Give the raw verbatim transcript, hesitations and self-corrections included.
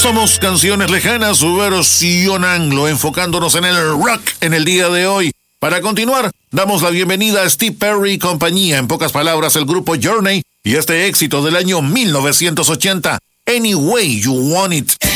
Somos Canciones Lejanas, su versión anglo, enfocándonos en el rock en el día de hoy. Para continuar, damos la bienvenida a Steve Perry y compañía, en pocas palabras el grupo Journey, y este éxito del año mil novecientos ochenta, Any Way You Want It.